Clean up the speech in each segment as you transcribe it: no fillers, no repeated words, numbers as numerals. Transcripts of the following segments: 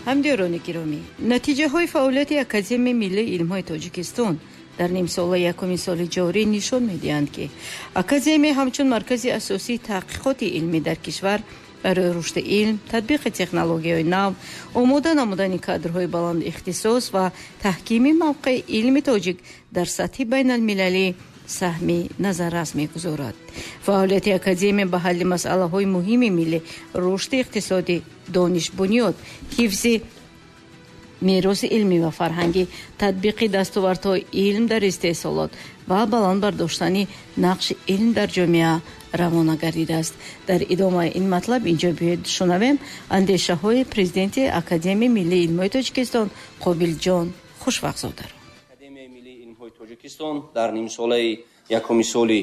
ҳамдиёрони гиромӣ, натиҷаҳои фаъолияти Академияи миллии илмҳои Тоҷикистон дар нимсола якуми соли ҷорӣ нишон медиҳанд, ки Академия ҳамчун маркази асосии таҳқиқоти илмӣ дар кишвар барои рушди илм, татбиқи технологияҳои нав, омода намудани кадрҳои баланду ихтисос ва таҳкими мавқеи илми тоҷик дар сатҳи байналмилалӣ саҳми назаррас мегузорад. Фаъолияти Академия ба ҳалли масъалаҳои муҳими миллӣ, рушди иқтисодӣ, донишбунёд, ҳифзи мероси илмӣ ва фарҳангӣ, татбиқи дастовардҳои илм дар истеҳсолот ва баланд бардоштани нақши илм дар ҷомеа равона гардидааст. Дар идомаи ин матлаб инҷо биёед шунавем андешаҳои президенти Академияи миллии илмҳои Тоҷикистон Қобилҷон Хушвақтзодаро. Академияи миллии илмҳои Тоҷикистон дар нимсолаи якуми соли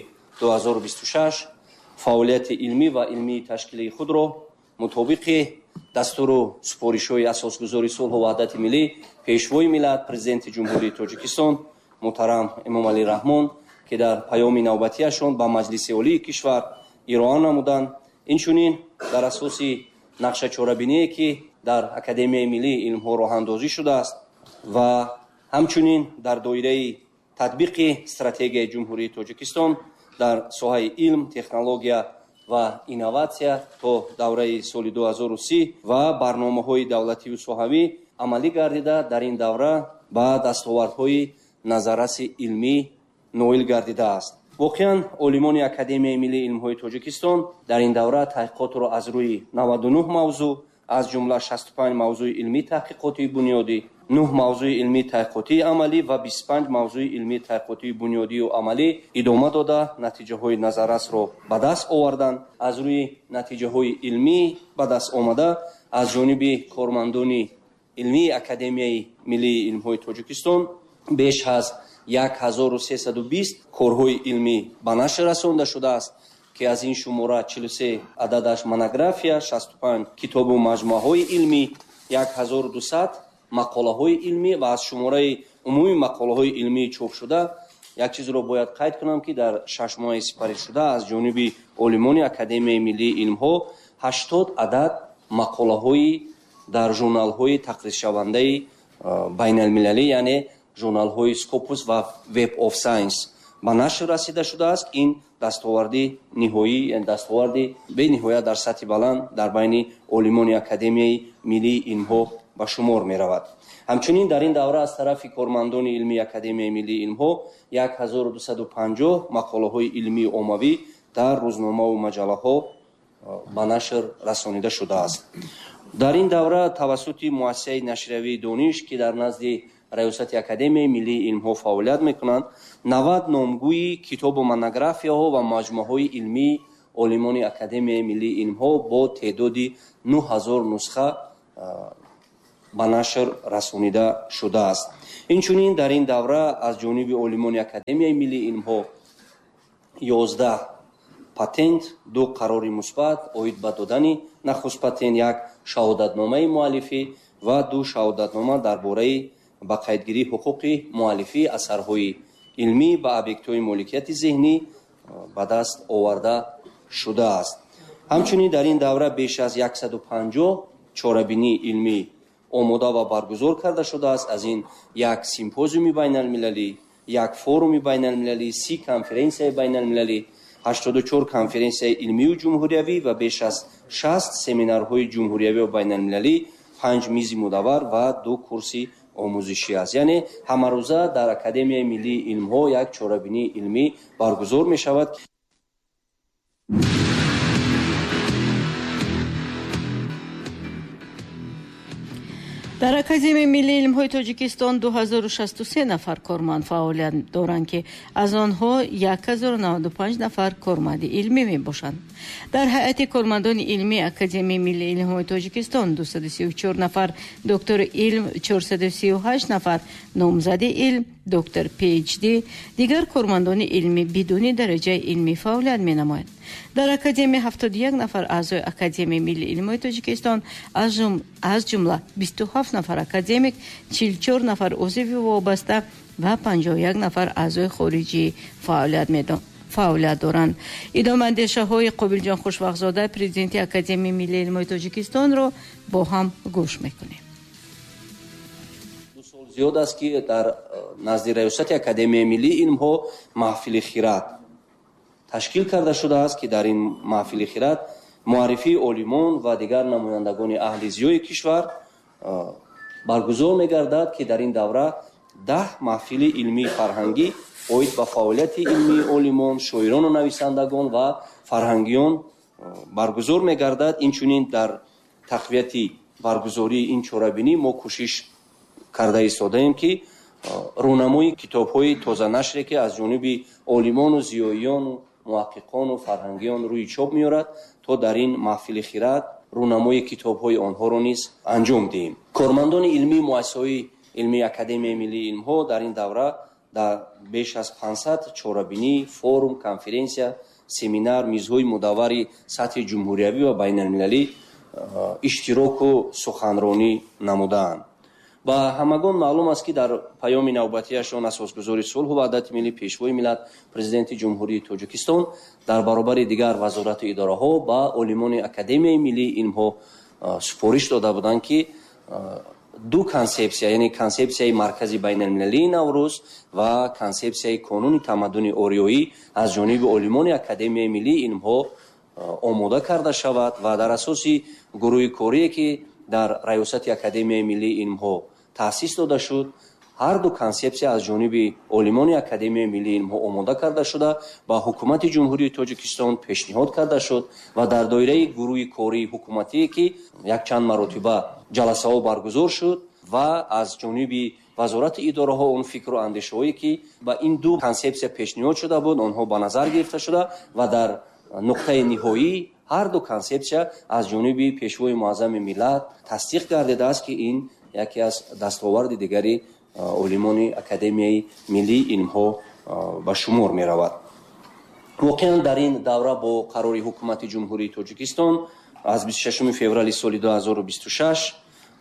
2026 фаъолияти илмӣ ва илмии ташкилии худро мутобиқи дастуру супоришҳои асосгузори сулҳу ваҳдати миллӣ пешвои миллат президенти ҷумҳурии Тоҷикистон муҳтарам Эмомалӣ Раҳмон ки дар паёми навбатиашон ба маҷлиси олии кишвар ироа намуданд, инчунин дар асоси нақшачорабиние ки дар Академияи миллии илмҳо роҳандозӣ шудааст ва ҳамчунин дар доираи татбиқи стратегияи ҷумҳурии Тоҷикистон дар соҳаи илм, технология ва инноватсия то давраи соли 2030 ва барномаҳои давлативу соҳавӣ амалӣ гардида дар ин давра ба дастовардҳои назарраси илмӣ ноил гардидааст. воқеан олимони Академияи миллии илмҳои Тоҷикистон дар ин давра таҳқиқотро аз рӯи 99 мавзӯъ, аз ҷумла 65 мавзӯи илмии таҳқиқотии бунёдӣ, 9 мавзӯи илмии таҳқиқотии амалӣ ва 25 мавзӯи илмии таҳқиқотии бунёдию амалӣ идома дода натиҷаҳои назаррасро ба даст оварданд. аз рӯи натиҷаҳои илмӣ ба даст омада аз ҷониби кормандони илмии Академияи миллии илмҳои Тоҷикистон беш аз 1320 корҳои илмӣ ба нашр расонда шудааст ки аз ин шумора 43 ададаш монография, 65 китобу маҷмӯъаҳои илмӣ, 1200 мақолаҳои илмӣ ва аз шумораи умуми мақолаҳои илмии чопшуда як чизро бояд қайд кунам ки дар 6 моҳи сипаришшуда аз ҷониби олимони Академияи миллии илмҳо 80 адад мақолаҳои дар журналҳои тақризшавандаи байналмилалӣ, яъне журналҳои Scopus ва Web of Science ба нашр расида шудааст. ин дастоварди ниҳоӣ, яъне дастоварди бениҳоя дар сатҳи баланд дар байни олимони Академияи миллии илмҳо ба шумор меравад. ҳамчунин дар ин давра аз тарафи кормандони илмии Академияи миллии илмҳо 1250 мақолаҳои илмии оммавӣ дар рӯзномаву маҷаллаҳо ба нашр расонида шудааст. дар ин давра тавассути муассисаи нашриявии дониш ки дар назди раёсати Академияи миллии илмҳо фаъолият мекунанд, 90 номгӯи китобу монографияҳо ва маҷмӯъаҳои илмии олимони Академияи миллии илмҳо бо теъдоди 9000 нусха ба нашр расонида шудааст. инчунин дар ин давра аз ҷониби олимони Академияи миллии илмҳо 11 патент, 2 қарори мусбат оид ба додани нахуст патент, 1 шаҳодатномаи муаллифӣ ва 2 шаҳодатнома дар бораи ба қайдгирии ҳуқуқи муаллифии асарҳои илмӣ ба объектҳои моликияти зеҳнӣ ба даст оварда шудааст. ҳамчунин дар ин давра беш аз 150 чорабинии илмӣ омода ва баргузор карда шудааст. аз ин 1 симпозиуми байналмилалӣ, 1 форуми байналмилалӣ, 30 конференсияи байналмилалӣ, 84 конференсияи илмию ҷумҳуриявӣ ва беш аз 60 семинарҳои ҷумҳуриявӣ ва байналмилалӣ, 5 мизи мудаввар ва 2 курси омӯзишӣ аст. яъне ҳамарӯза дар Академияи миллии илмҳо як чорабинии илмӣ баргузор мешавад. дар Академияи миллии илмҳои Тоҷикистон 2063 нафар корманд фаъолият доранд ки аз онҳо 1095 нафар корманди илмӣ мебошанд. дар ҳайати кормандони илмии Академияи миллии илмҳои Тоҷикистон 234 нафар доктори илм, 438 нафар номзади илм, доктор PhD, дигар кормандони илмӣ бидуни дараҷаи илмӣ фаъолият менамоянд. дар Академия 71 нафар аъзои Академияи миллии илмҳои Тоҷикистон, аз ҷумла 27 нафар академик, 44 нафар узви вобаста ва 51 нафар аъзои хориҷӣ фаъолият доранд. идомаандешаҳои Қобилҷон Хушвақтзода, президенти Академияи миллии илмҳои Тоҷикистонро бо ҳам гӯш мекунем. зиёд аст ки дар назди раёсати Академияи Миллии Илмҳо маҳфили хират ташкил карда шудааст, ки дар ин маҳфили хират муаррифии олимон ва дигар намояндагони аҳли зиёи кишвар баргузор мегардад, ки дар ин давра 10 маҳфили илмии фарҳангӣ оид ба фаъолияти илмии олимон, шоирону нависандагон ва фарҳангиён баргузор мегардад. Инчунин дар тақвияти баргузории ин чорабинӣ мо кӯшиш карда истодаем, ки рӯнамои китобҳои тозанашре, ки аз ҷониби олимону зиёиёну муҳаққиқону фарҳангиён рӯи чоп меорад, то дар ин маҳфили хират рӯнамои китобҳои онҳоро низ анҷом диҳем. Кормандони илмии муассисаҳои илмии Академияи Миллии Илмҳо дар ин давра дар беш аз 500 чорабинӣ, форум, конференсия, семинар, мизҳои мудаввари сатҳи ҷумҳуриявӣ ва байналмилалӣ иштироку суханронӣ намудаанд. ба ҳамагон маълум аст, ки дар паёми навбатиашон асосгузори сулҳу ваҳдати миллӣ пешвои миллат президенти ҷумҳурии Тоҷикистон дар баробари дигар вазорату идораҳо ба олимони Академияи Миллии Илмҳо супориш дода буданд, ки ду консепсия, яъне консепсияи маркази байналмилалии Наврӯз ва консепсияи қонуни тамаддуни ориёӣ аз ҷониби олимони Академияи Миллии Илмҳо омода карда шавад ва дар асоси гурӯҳи корие, ки дар раёсати Академияи Миллии Илмҳо таъсис дода шуд, ҳар ду консепсия аз ҷониби олимони Академияи Миллии Илмҳо омода карда шуда ба ҳукумати ҷумҳурии Тоҷикистон пешниҳод карда шуд ва дар доираи гурӯҳи кории ҳукуматие, ки якчанд маротиба ҷаласаҳо баргузор шуд ва аз ҷониби вазорати идораҳо он фикру андешаҳое, ки ба ин ду консепсия пешниҳод шуда буд, онҳо ба назар гирифта шуда ва дар нуқтаи ниҳоӣ ҳар ду консепсия аз ҷониби пешвои муаззами миллат тасдиқ гардидааст, ки ин яке аз дастоварди дигари олимони Академияи Миллии Илмҳо ба шумор меравад. воқеан дар ин давра бо қарори ҳукумати ҷумҳурии Тоҷикистон аз 26 феврали соли 2026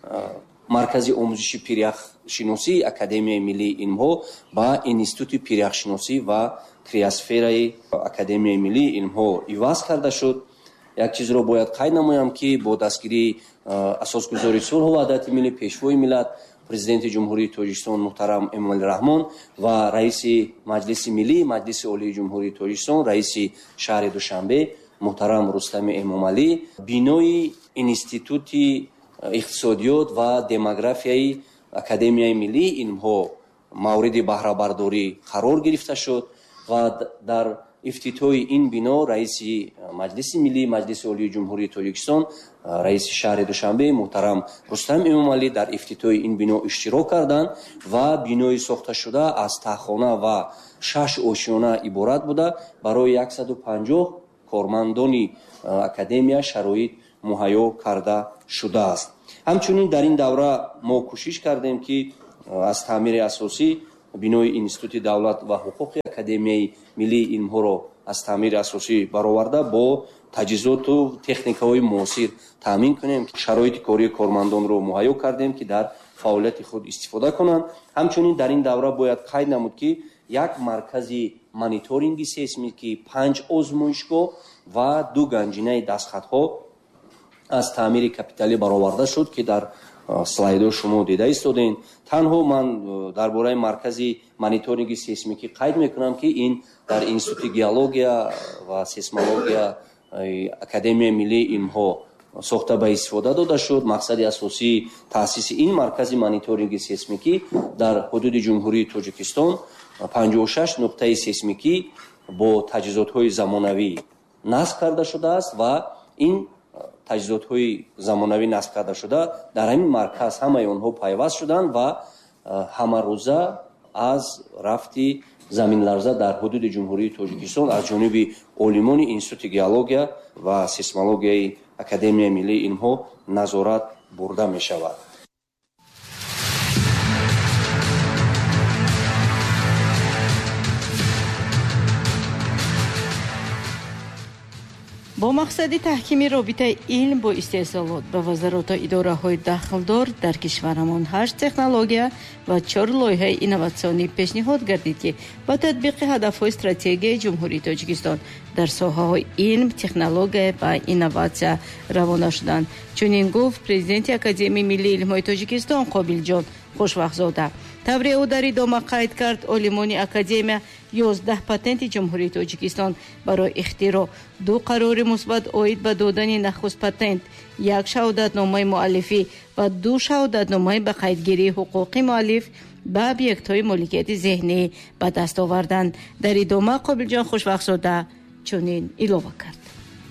маркази омӯзиши пиряхшиносии Академияи Миллии Илмҳо ба Институти пиряхшиносӣ ва криосфераи Академияи Миллии Илмҳо иваз карда шуд. як чизро бояд қайд намоям, ки бо дастгирии асосгузори сулҳу ваҳдати миллӣ пешвои миллат президенти ҷумҳурии Тоҷикистон муҳтарам Эмомалӣ Раҳмон ва раиси маҷлиси миллии маҷлиси олии ҷумҳурии Тоҷикистон, раиси шаҳри Душанбе муҳтарам Рустами Эмомалӣ бинои Институти иқтисодиёт ва демографияи Академияи Миллии Илмҳо мавриди баҳрабардорӣ қарор гирифта шуд ва дар ифтитоҳи ин бино раиси маҷлиси миллии маҷлиси олии ҷумҳурии Тоҷикистон, раиси шаҳри Душанбе муҳтарам Рустам Эмомалӣ дар ифтитоҳи ин бино иштирок карданд ва бинои сохташуда аз таххона ва 6 ошиёна иборат буда барои 150 кормандони академия шароит муҳайё карда шудааст. ҳамчунин дар ин давра мо кӯшиш кардем, ки аз таъмири асосӣ бинои Институти давлат ва ҳуқуқи Академияи Миллии Илмҳоро аз таъмири асосӣ бароварда бо таҷҳизоту техникаҳои муосир таъмин кунем, ки шароити кории кормандонро муҳайё кардем, ки дар фаъолияти худ истифода кунанд. ҳамчунин дар ин давра бояд қайд намуд, ки як маркази мониторинги сейсмикӣ, 5 озмоишгоҳ ва 2 ганҷинаи дастхатҳо аз таъмири капиталӣ бароварда шуд, ки дар слайдҳо шумо дида истодем. танҳо ман дар бораи маркази мониторинги сейсмикӣ қайд мекунам, ки ин дар Институти геология ва сейсмология Академияи Миллии Илмҳо сохта ба истифода дода шуд. мақсади асосии таъсиси ин маркази мониторинги сейсмикӣ дар ҳудуди ҷумҳурии Тоҷикистон 56 нуқтаи сейсмикӣ бо таҷҳизотҳои замонавӣ насб карда шудааст ва ин таҷҳизотҳои замонавӣ насб карда шуда дар ҳамин марказ ҳамаи онҳо пайваст шуданд ва ҳамарӯза аз рафти заминларза дар ҳудуди ҷумҳурии Тоҷикистон аз ҷониби олимони Институти геология ва сейсмологияи Академияи Миллии Илмҳо назорат бурда мешавад. бо мақсади таҳкими робитаи илм бо истеҳсолот ба вазароту идораҳои дахлдор дар кишварамон 8 технология ва 4 лоиҳаи инноватсионӣ пешниҳод гардид, ки ба татбиқи ҳадафҳои стратегияи ҷумҳурии Тоҷикистон дар соҳаҳои илм, технология ва инноватсия равона шуданд. чунин гуфт президенти Академияи Миллии Илмҳои Тоҷикистон Қобилҷон хушвақтзода. тавре ӯ дар идома қайд кард, олимони академия 11 патенти ҷумҳурии Тоҷикистон барои ихтироъ, 2 қарори мусбат оид ба додани нахуст патент, 1 шаҳодатномаи муаллифӣ ва 2 шаҳодатномаи ба қайдгирии ҳуқуқи муаллиф ба объектҳои моликияти зеҳнӣ ба даст оварданд. дар идома Қобилҷон Хушвақтзода чунин илова кард.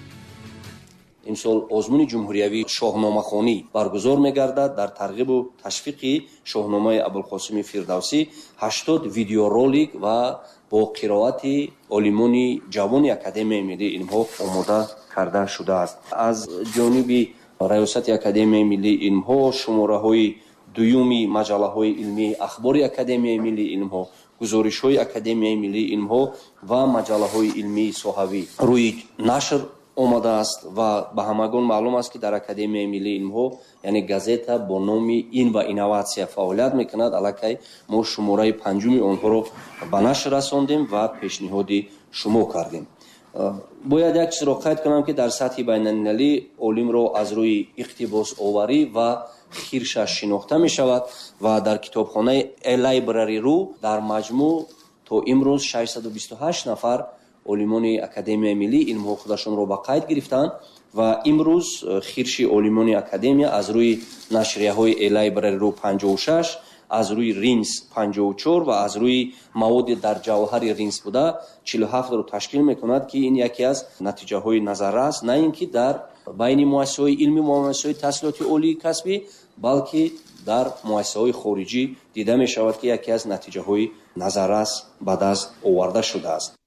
имсол озмуни ҷумҳуриявии шоҳномахонӣ баргузор мегардад. дар тарғибу ташвиқи шоҳномаи Абулқосими Фирдавсӣ 80 видеоролик ва бо қироати олимони ҷавони Академияи Миллии Илмҳо омода карда шудааст. аз ҷониби раёсати Академияи Миллии Илмҳо шумораҳои дуюми маҷаллаҳои илмии ахбори Академияи Миллии Илмҳо, гузоришҳои Академияи Миллии Илмҳо ва маҷаллаҳои илмии соҳавӣ рӯи нашр омадааст ва ба ҳамагон маълум аст, ки дар Академияи Миллии Илмҳо яъне газета бо номи ин ва инноватсия фаъолият мекунад. аллакай мо шумораи 5-уми онҳоро ба нашр расондем ва пешниҳоди шумо кардем. бояд як чизро қайд кунам, ки дар сатҳи байналмилалӣ олимро аз рӯи иқтибосоварӣ ва хиршаш шинохта мешавад ва дар китобхонаи library.ru дар маҷмӯъ то имрӯз 628 нафар олимони Академияи Миллии Илмҳо худашонро ба қайд гирифтанд ва имрӯз хирши олимони академия аз рӯи нашрияҳои library.ru 56, аз рӯи ринс 54 ва аз рӯи маводи дар ҷавҳари ринс буда 47ро ташкил мекунад, ки ин яке аз натиҷаҳои назаррас, на ин ки дар байни муассисаҳои илмӣ ва муассисаҳои таҳсилоти олии касбӣ, балки дар муассисаҳои хориҷӣ дида мешавад, ки яке аз натиҷаҳои назаррас ба даст оварда шудааст.